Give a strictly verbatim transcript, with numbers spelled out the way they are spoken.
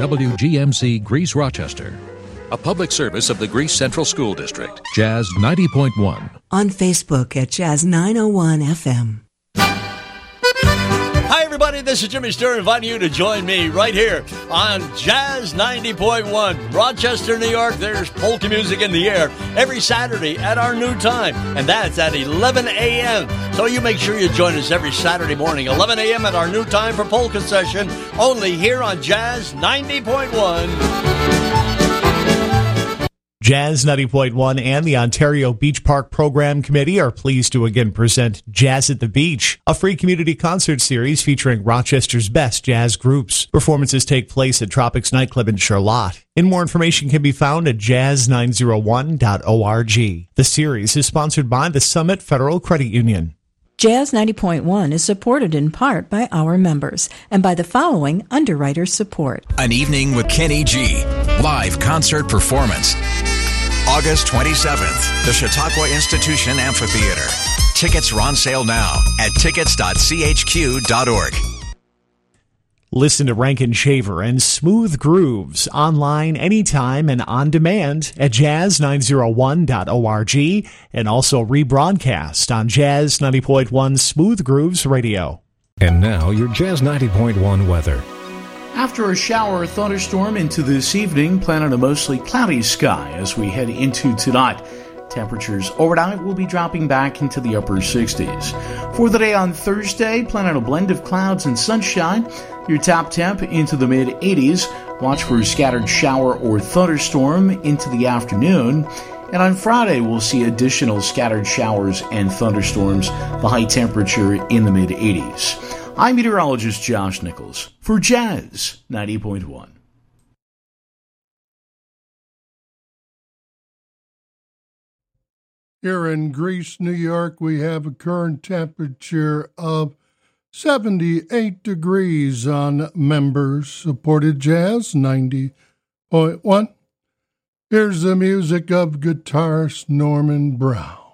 W G M C Greece Rochester. A public service of the Greece Central School District. Jazz ninety point one. On Facebook at Jazz nine oh one F M. Hi, everybody. This is Jimmy Sturr inviting you to join me right here on Jazz ninety point one. Rochester, New York, there's polka music in the air every Saturday at our new time, and that's at eleven a.m. So you make sure you join us every Saturday morning, eleven a.m. at our new time for polka session, only here on Jazz ninety point one. Jazz ninety point one and the Ontario Beach Park Program Committee are pleased to again present Jazz at the Beach, a free community concert series featuring Rochester's best jazz groups. Performances take place at Tropics Nightclub in Charlotte. And more information can be found at jazz nine oh one dot org. The series is sponsored by the Summit Federal Credit Union. Jazz ninety point one is supported in part by our members and by the following underwriter support. An Evening with Kenny G. Live concert performance. August twenty-seventh, the Chautauqua Institution Amphitheater. Tickets are on sale now at tickets dot c h q dot org. Listen to Rankin Shaver and Smooth Grooves online anytime and on demand at jazz nine oh one dot org and also rebroadcast on Jazz ninety point one Smooth Grooves Radio. And now your Jazz ninety point one weather. After a shower or thunderstorm into this evening, plan on a mostly cloudy sky as we head into tonight. Temperatures overnight will be dropping back into the upper sixties. For the day on Thursday, plan on a blend of clouds and sunshine. Your top temp into the mid-eighties. Watch for a scattered shower or thunderstorm into the afternoon. And on Friday, we'll see additional scattered showers and thunderstorms. The high temperature in the mid-eighties. I'm meteorologist Josh Nichols for Jazz ninety point one. Here in Greece, New York, we have a current temperature of seventy-eight degrees on members-supported Jazz ninety point one. Here's the music of guitarist Norman Brown.